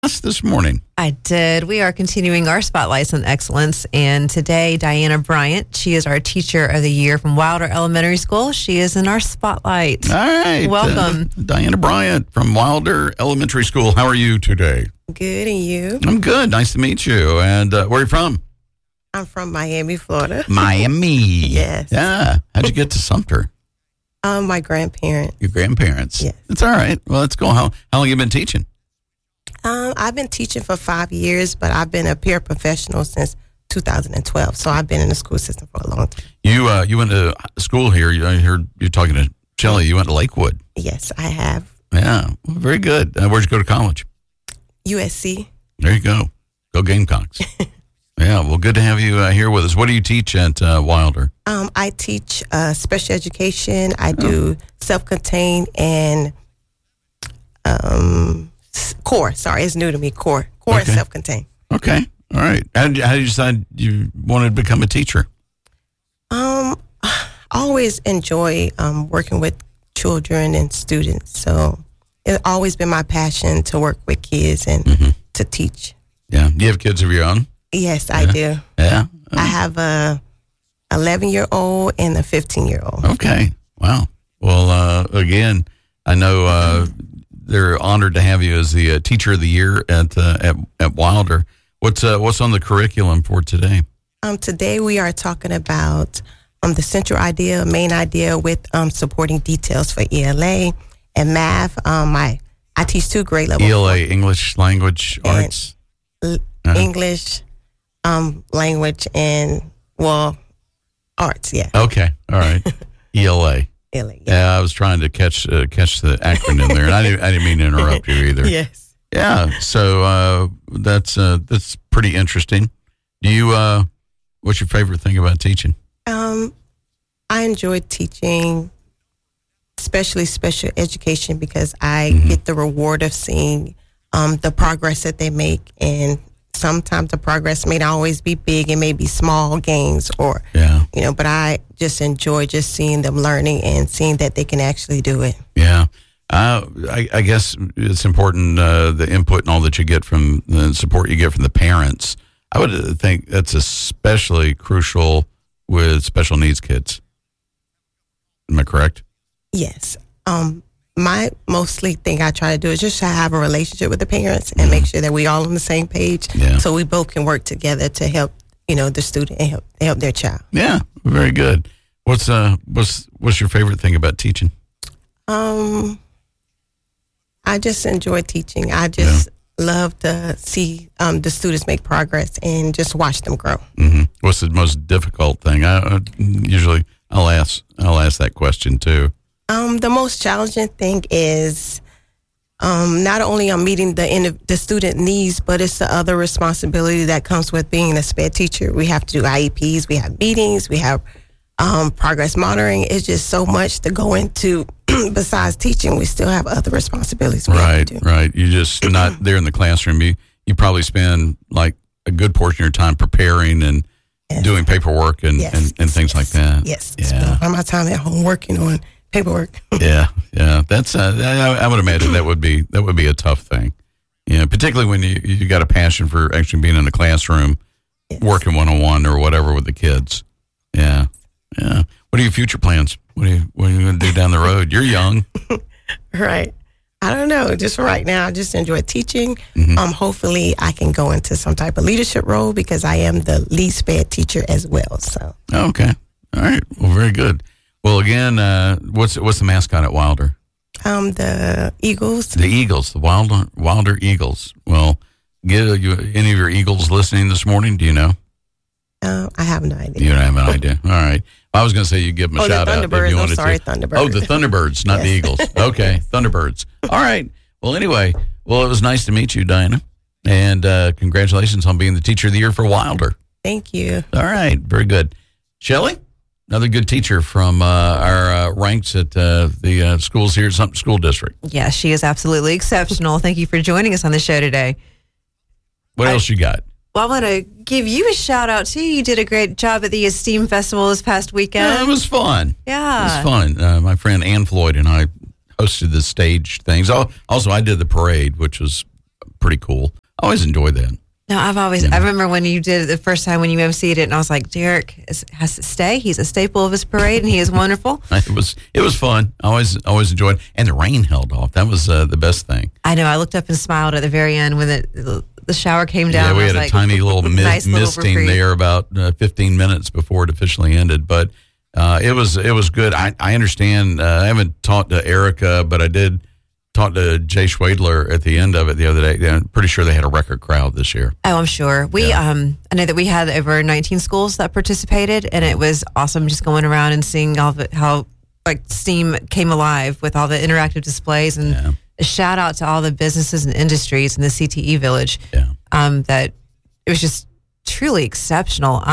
us this morning? I did. We are continuing our spotlights on excellence, and today Diana Bryant, she is our Teacher of the Year from Wilder Elementary School. She is in our spotlight. All right. Welcome. Diana Bryant from Wilder Elementary School. How are you today? Good, and you? I'm good. Nice to meet you. And where are you from? I'm from Miami, Florida. Miami. Yes. Yeah. How'd you get to Sumter? My grandparents. Your grandparents? Yes. That's all right. Well, let's go. How long have you been teaching? I've been teaching for 5 years, but I've been a peer professional since 2012. So I've been in the school system for a long time. You went to school here. I heard you talking to Shelley. You went to Lakewood. Yes, I have. Yeah. Well, very good. Where'd you go to college? USC. There you go. Go Gamecocks. Yeah. Well, good to have you here with us. What do you teach at Wilder? I teach special education. I do self-contained and core. Sorry, it's new to me. Core and self-contained. Okay. All right. How did you decide you wanted to become a teacher? I always enjoy working with children and students. So it's always been my passion to work with kids and to teach. Yeah. You have kids of your own? Yes, I do. Yeah. I have a 11-year-old and a 15-year-old. Okay. Wow. Well, again, I know they're honored to have you as the Teacher of the Year at Wilder. What's on the curriculum for today? Today we are talking about the central idea, main idea with supporting details for ELA and math. I teach 2 grade levels. ELA, English Language Arts. English, language, and arts. Yeah. Okay. All right. ELA. Yeah, I was trying to catch the acronym there, and I didn't mean to interrupt you either. Yes. Yeah. So that's pretty interesting. Do you? What's your favorite thing about teaching? I enjoy teaching, especially special education, because I get the reward of seeing the progress that they make, and sometimes the progress may not always be big. It may be small gains or, but I just enjoy just seeing them learning and seeing that they can actually do it. Yeah. I guess it's important, the input and all that you get from the support you get from the parents. I would think that's especially crucial with special needs kids. Am I correct? Yes. My mostly thing I try to do is just to have a relationship with the parents and make sure that we all on the same page, so we both can work together to help, the student and help their child. Yeah, very good. What's your favorite thing about teaching? I just enjoy teaching. I just love to see the students make progress and just watch them grow. Mm-hmm. What's the most difficult thing? I'll ask that question too. The most challenging thing is not only on meeting the student needs, but it's the other responsibility that comes with being a SPED teacher. We have to do IEPs, we have meetings, we have progress monitoring. It's just so much to go into. Besides teaching, we still have other responsibilities. Right. You're just not there in the classroom. You probably spend like a good portion of your time preparing and doing paperwork and things like that. Yes. Yeah. Spend my time at home working on paperwork. Yeah. That's I would imagine that would be a tough thing. Yeah, particularly when you got a passion for actually being in a classroom, working one-on-one or whatever with the kids. Yeah. What are your future plans? What are you going to do down the road? You're young. Right. I don't know. Just for right now, I just enjoy teaching. Hopefully, I can go into some type of leadership role because I am the lead SPED teacher as well. So. Okay. All right. Well, very good. Well, again, what's the mascot at Wilder? The Eagles. The Eagles, the Wilder Eagles. Well, any of your Eagles listening this morning? Do you know? I have no idea. You don't have an idea. All right. I was going to say you give them a shout out if you wanted to. Thunderbirds. Oh, the Thunderbirds, not the Eagles. Okay, Thunderbirds. All right. Well, anyway, it was nice to meet you, Diana, and congratulations on being the Teacher of the Year for Wilder. Thank you. All right. Very good. Shelley, another good teacher from our ranks at the schools here at Sumter School District. Yeah, she is absolutely exceptional. Thank you for joining us on the show today. What else you got? Well, I want to give you a shout out too. You did a great job at the Esteem Festival this past weekend. Yeah, it was fun. Yeah. It was fun. My friend Ann Floyd and I hosted the stage things. Also, I did the parade, which was pretty cool. I always enjoy that. No, I remember when you did it the first time when you emceed it, and I was like, Derek has to stay. He's a staple of his parade, and he is wonderful. It was fun. I always enjoyed it. And the rain held off. That was the best thing. I know. I looked up and smiled at the very end when the shower came down. Yeah, we had a tiny little nice misting there about 15 minutes before it officially ended. But it was good. I understand. I haven't talked to Erica, but I did talk to Jay Schwadler at the end of it the other day. I'm pretty sure they had a record crowd this year. Oh, I'm sure. I know that we had over 19 schools that participated, and it was awesome just going around and seeing how STEAM came alive with all the interactive displays, and a shout out to all the businesses and industries in the CTE village. Yeah. That it was just truly exceptional.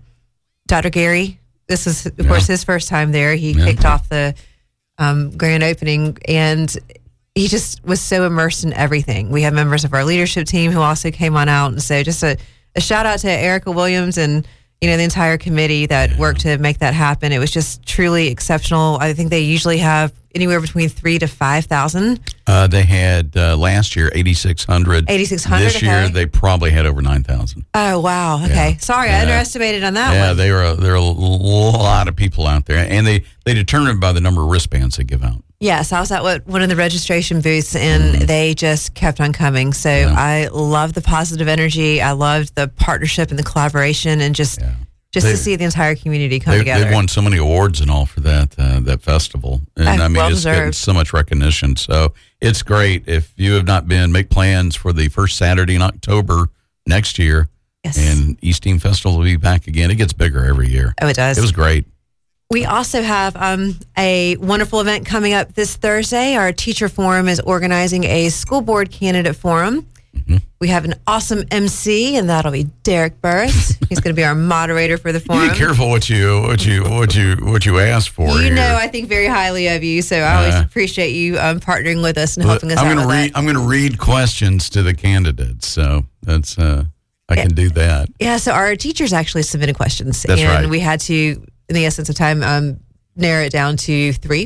Dr. Gary, this is of course his first time there. He kicked off the grand opening, and he just was so immersed in everything. We have members of our leadership team who also came on out, and so just a shout out to Erica Williams and the entire committee that worked to make that happen. It was just truly exceptional. I think they usually have anywhere between 3,000 to 5,000. They had last year 8,600. 8,600. This year they probably had over 9,000. Oh wow! Okay, sorry, I underestimated on that one. Yeah, there are a lot of people out there, and they determine by the number of wristbands they give out. Yes, I was at one of the registration booths, and they just kept on coming. So I love the positive energy. I loved the partnership and the collaboration, and just to see the entire community come together. They've won so many awards and all for that festival, and it's getting so much recognition. So it's great. If you have not been, make plans for the first Saturday in October next year. Yes. And East Team Festival will be back again. It gets bigger every year. Oh, it does. It was great. We also have a wonderful event coming up this Thursday. Our teacher forum is organizing a school board candidate forum. Mm-hmm. We have an awesome MC, and that'll be Derek Burris. He's going to be our moderator for the forum. Be careful what you ask for. I think very highly of you, so I always appreciate you partnering with us and helping us out with that. I'm going to read questions to the candidates, so that's I can do that. Yeah, so our teachers actually submitted questions, that's right. We had to, in the essence of time, narrow it down to 3.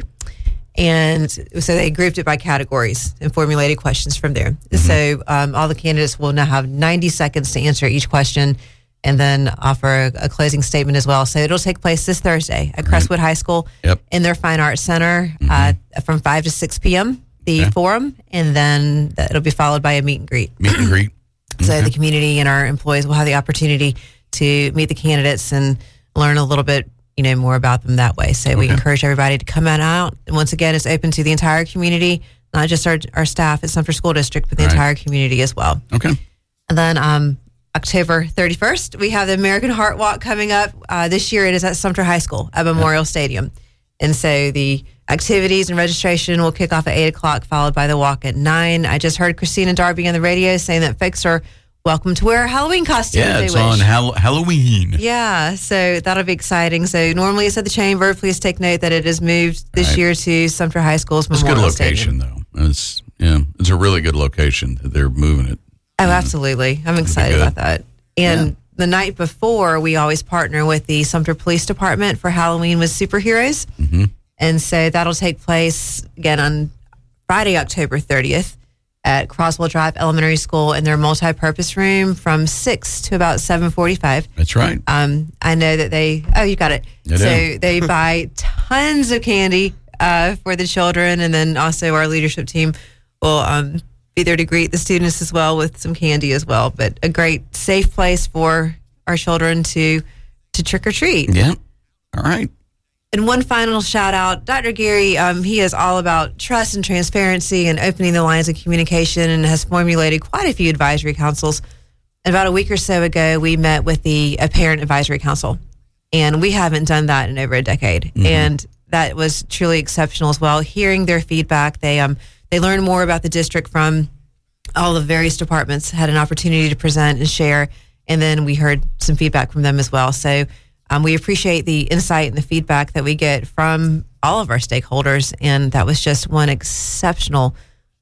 And so they grouped it by categories and formulated questions from there. Mm-hmm. So all the candidates will now have 90 seconds to answer each question and then offer a closing statement as well. So it'll take place this Thursday at Crestwood High School in their Fine Arts Center from 5 to 6 p.m., the forum, and then it'll be followed by a meet and greet. Meet and greet. So the community and our employees will have the opportunity to meet the candidates and learn a little bit more about them that way. So we encourage everybody to come on out. And once again, it's open to the entire community, not just our staff at Sumter School District, but the entire community as well. Okay. And then October 31st, we have the American Heart Walk coming up. This year it is at Sumter High School at Memorial Stadium. And so the activities and registration will kick off at 8 o'clock, followed by the walk at 9. I just heard Christina Darby on the radio saying that folks are welcome to wear a Halloween costume. Yeah, if they it's wish. on Halloween. Yeah, so that'll be exciting. So normally it's at the Chamber. Please take note that it is moved this year to Sumter High School's Memorial Stadium. It's a good location, though. It's a really good location that they're moving it. Oh, absolutely. I'm excited about that. And the night before, we always partner with the Sumter Police Department for Halloween with Superheroes. Mm-hmm. And so that'll take place, again, on Friday, October 30th. At Croswell Drive Elementary School in their multi-purpose room from 6 to about 7:45. That's right. I know that you got it. They buy tons of candy for the children, and then also our leadership team will be there to greet the students as well with some candy as well. But a great, safe place for our children to trick or treat. Yeah. All right. And one final shout out, Dr. Gary, he is all about trust and transparency and opening the lines of communication and has formulated quite a few advisory councils. And about a week or so ago, we met with the Parent Advisory Council, and we haven't done that in over a decade. Mm-hmm. And that was truly exceptional as well. Hearing their feedback, they learned more about the district from all the various departments, had an opportunity to present and share, and then we heard some feedback from them as well. So we appreciate the insight and the feedback that we get from all of our stakeholders, and that was just one exceptional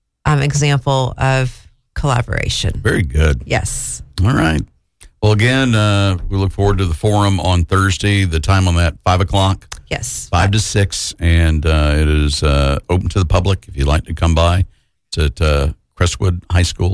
example of collaboration. Very good. Yes. All right. Well, again, we look forward to the forum on Thursday. The time on that, 5 o'clock. Yes. 5 to 6, and it is open to the public if you'd like to come by. It's at Crestwood High School.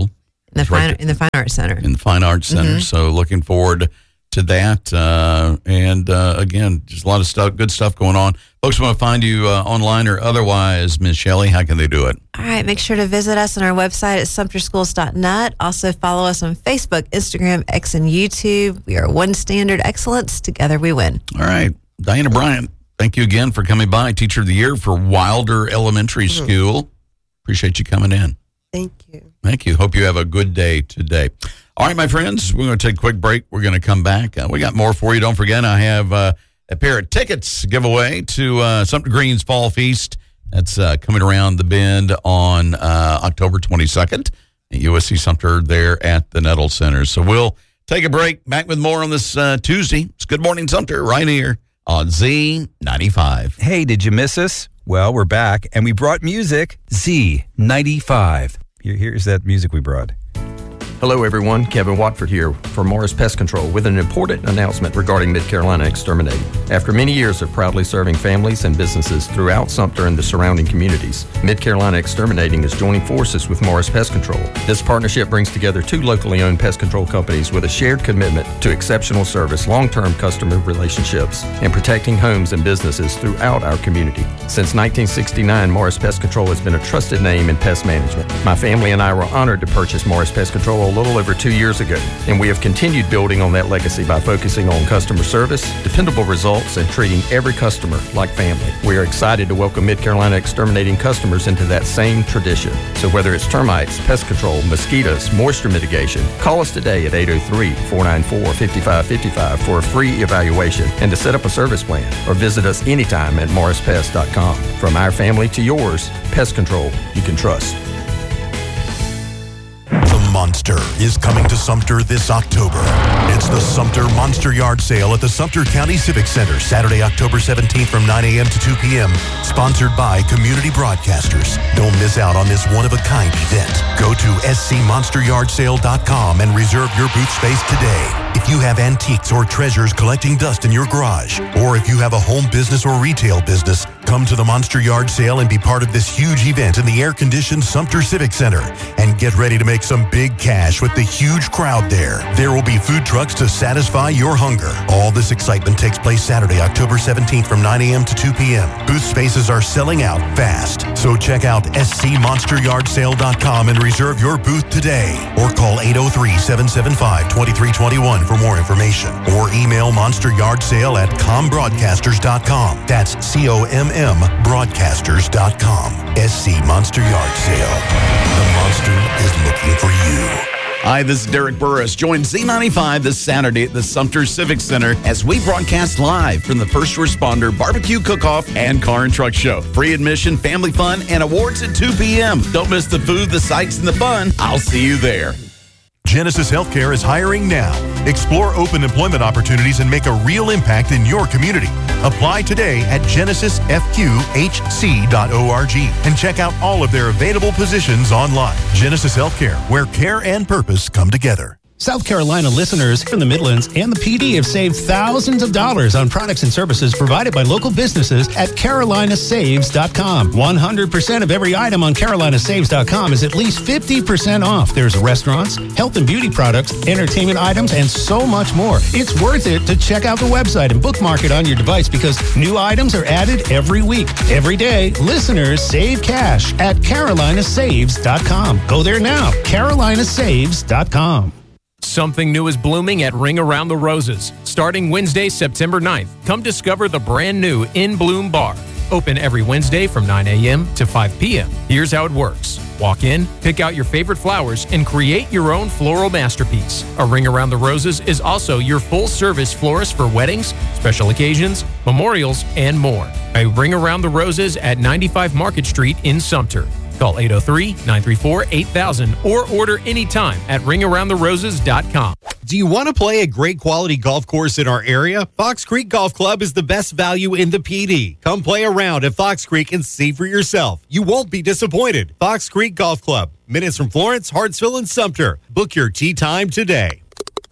in the Fine Arts Center. In the Fine Arts Center. So looking forward to that. Again, just a lot of stuff, good stuff going on. Folks want to find you online or otherwise, Ms. Shelley, how can they do it? All right, make sure to visit us on our website at sumterschools.net. Also follow us on Facebook, Instagram, X, and YouTube. We are One Standard Excellence. Together we win. All right. Diana Bryant, thank you again for coming by. Teacher of the Year for Wilder Elementary School. Appreciate you coming in. Thank you. Thank you. Hope you have a good day today. All right, my friends, we're going to take a quick break. We're going to come back. We got more for you. Don't forget, I have a pair of tickets giveaway to Sumter Green's Fall Feast. That's coming around the bend on October 22nd at USC Sumter there at the Nettle Center. So we'll take a break. Back with more on this Tuesday. It's Good Morning Sumter right here on Z95. Hey, did you miss us? Well, we're back, and we brought music. Z95. Here's that music we brought. Hello everyone, Kevin Watford here for Morris Pest Control with an important announcement regarding Mid-Carolina Exterminating. After many years of proudly serving families and businesses throughout Sumter and the surrounding communities, Mid-Carolina Exterminating is joining forces with Morris Pest Control. This partnership brings together two locally owned pest control companies with a shared commitment to exceptional service, long-term customer relationships, and protecting homes and businesses throughout our community. Since 1969, Morris Pest Control has been a trusted name in pest management. My family and I were honored to purchase Morris Pest Control a little over 2 years ago, and we have continued building on that legacy by focusing on customer service, dependable results, and treating every customer like family. We are excited to welcome Mid-Carolina Exterminating customers into that same tradition. So whether it's termites, pest control, mosquitoes, moisture mitigation, call us today at 803-494-5555 for a free evaluation and to set up a service plan, or visit us anytime at morrispest.com. From our family to yours, pest control you can trust. The Monster is coming to Sumter this October. It's the Sumter Monster Yard Sale at the Sumter County Civic Center, Saturday, October 17th from 9 a.m. to 2 p.m. Sponsored by Community Broadcasters. Don't miss out on this one-of-a-kind event. Go to scmonsteryardsale.com and reserve your booth space today. If you have antiques or treasures collecting dust in your garage, or if you have a home business or retail business, come to the Monster Yard Sale and be part of this huge event in the air-conditioned Sumter Civic Center. And get ready to make some big cash with the huge crowd there. There will be food trucks to satisfy your hunger. All this excitement takes place Saturday, October 17th from 9 a.m. to 2 p.m. Booth spaces are selling out fast. So check out scmonsteryardsale.com and reserve your booth today. Or call 803-775-2321 for more information. Or email monsteryardsale@combroadcasters.com. That's COMM broadcasters.com. SC Monster Yard Sale. The monster is looking for you. Hi, this is Derek Burris. Join Z95 this Saturday at the Sumter Civic Center as we broadcast live from the First Responder Barbecue Cook-Off and Car and Truck Show. Free admission, family fun, and awards at 2 p.m. Don't miss the food, the sights, and the fun. I'll see you there. Genesis Healthcare is hiring now. Explore open employment opportunities and make a real impact in your community. Apply today at genesisfqhc.org and check out all of their available positions online. Genesis Healthcare, where care and purpose come together. South Carolina listeners in the Midlands and the PD have saved thousands of dollars on products and services provided by local businesses at carolinasaves.com. 100% of every item on carolinasaves.com is at least 50% off. There's restaurants, health and beauty products, entertainment items, and so much more. It's worth it to check out the website and bookmark it on your device because new items are added every week. Every day, listeners save cash at carolinasaves.com. Go there now, carolinasaves.com. Something new is blooming at Ring Around the Roses. Starting Wednesday, September 9th, come discover the brand new In Bloom Bar. Open every Wednesday from 9 a.m. to 5 p.m. Here's how it works. Walk in, pick out your favorite flowers, and create your own floral masterpiece. A Ring Around the Roses is also your full-service florist for weddings, special occasions, memorials, and more. A Ring Around the Roses at 95 Market Street in Sumter. Call 803-934-8000 or order anytime at ringaroundtheroses.com. Do you want to play a great quality golf course in our area? Fox Creek Golf Club is the best value in the PD. Come play around at Fox Creek and see for yourself. You won't be disappointed. Fox Creek Golf Club, minutes from Florence, Hartsville, and Sumter. Book your tee time today.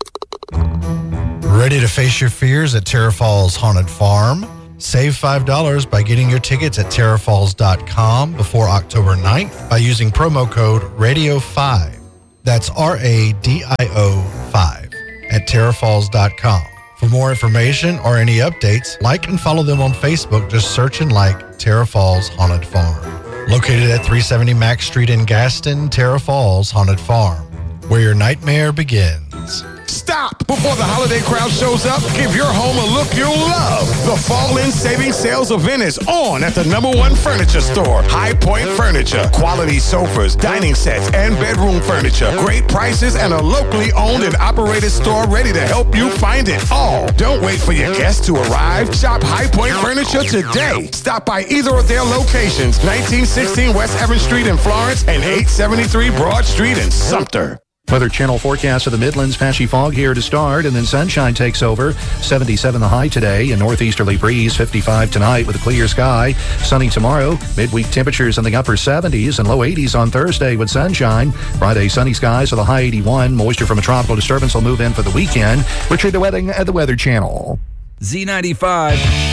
Ready to face your fears at Terra Falls Haunted Farm? Save $5 by getting your tickets at terrafalls.com before October 9th by using promo code RADIO5. That's RADIO 5 at TerraFalls.com. For more information or any updates, like and follow them on Facebook. Just search and like Terra Falls Haunted Farm. Located at 370 Mack Street in Gaston, Terra Falls Haunted Farm, where your nightmare begins. Stop before the holiday crowd shows up. Give your home a look you'll love. The Fall In Savings Sales event is on at the #1 furniture store, High Point Furniture. Quality sofas, dining sets, and bedroom furniture. Great prices and a locally owned and operated store ready to help you find it all. Don't wait for your guests to arrive. Shop High Point Furniture today. Stop by either of their locations, 1916 West Evans Street in Florence and 873 Broad Street in Sumter. Weather Channel forecast of the Midlands. Patchy fog here to start, and then sunshine takes over. 77 the high today, and northeasterly breeze. 55 tonight with a clear sky. Sunny tomorrow. Midweek temperatures in the upper 70s and low 80s on Thursday with sunshine. Friday, sunny skies with a high 81. Moisture from a tropical disturbance will move in for the weekend. Richard the Wedding at the Weather Channel. Z95.